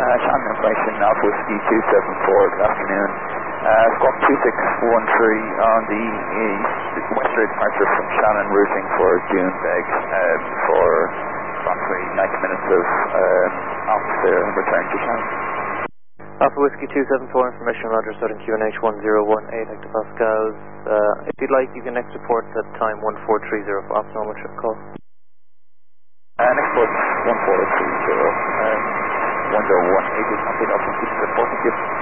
Shannon information, Alpha Whiskey 274, good afternoon. Squawk 2613 on the westerly departure from Shannon, routing for Doonbeg for approximately 90 minutes of officer return to Shannon. Alpha Whiskey 274, information Roger, starting QNH 1018 hectopascals. If you'd like, you can next report at time 1430 for optimal trip call. Next port 1430, 1018 is complete, Alpha Whiskey 274, thank you.